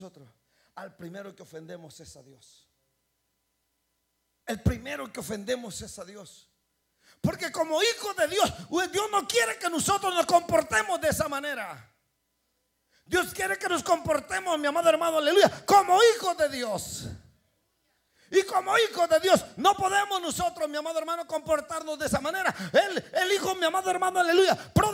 nosotros, al primero que ofendemos es a Dios. El primero que ofendemos es a Dios. Porque como hijos de Dios, Dios no quiere que nosotros nos comportemos de esa manera. Dios quiere que nos comportemos, mi amado hermano, aleluya, como hijos de Dios. Y como hijos de Dios no podemos nosotros, mi amado hermano, comportarnos de esa manera. El hijo, mi amado hermano, aleluya,